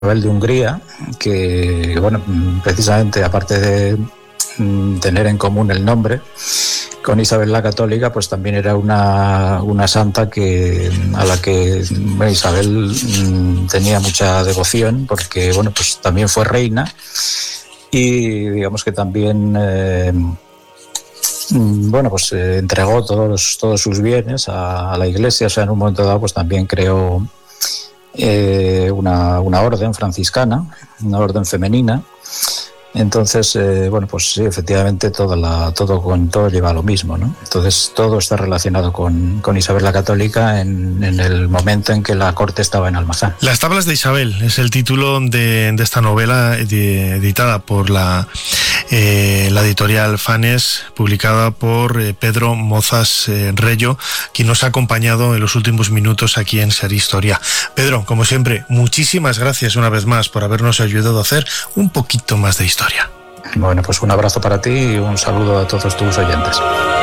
Isabel de Hungría, que, bueno, precisamente aparte de tener en común el nombre con Isabel la Católica, pues también era una santa a la que Isabel tenía mucha devoción, porque, bueno, pues también fue reina y digamos que también entregó todos sus bienes a la Iglesia. O sea, en un momento dado pues también creó una orden franciscana, una orden femenina. Entonces, pues sí, efectivamente todo lleva a lo mismo, ¿no? Entonces todo está relacionado con Isabel la Católica en el momento en que la corte estaba en Almazán. Las tablas de Isabel es el título de esta novela editada por la editorial Fanes, publicada por Pedro Mozas Reyo, quien nos ha acompañado en los últimos minutos aquí en Ser Historia. Pedro, como siempre, muchísimas gracias una vez más por habernos ayudado a hacer un poquito más de historia. Bueno, pues un abrazo para ti y un saludo a todos tus oyentes.